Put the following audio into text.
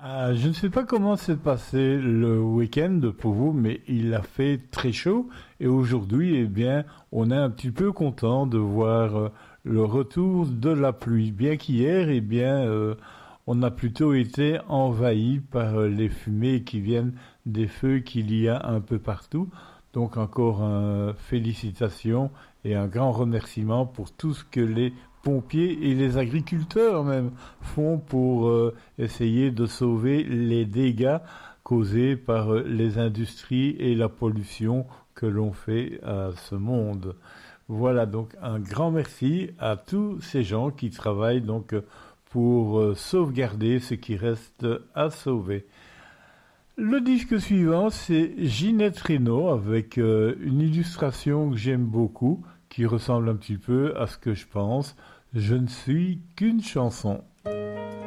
Je ne sais pas comment s'est passé le week-end pour vous, mais il a fait très chaud et aujourd'hui, eh bien, on est un petit peu content de voir le retour de la pluie. Bien qu'hier, eh bien, on a plutôt été envahi par les fumées qui viennent des feux qu'il y a un peu partout. Donc encore félicitations et un grand remerciement pour tout ce que les pompiers et les agriculteurs même font pour essayer de sauver les dégâts causés par les industries et la pollution que l'on fait à ce monde. Voilà donc un grand merci à tous ces gens qui travaillent donc pour sauvegarder ce qui reste à sauver. Le disque suivant, c'est Ginette Renault avec une illustration que j'aime beaucoup, qui ressemble un petit peu à ce que je pense. Je ne suis qu'une chanson.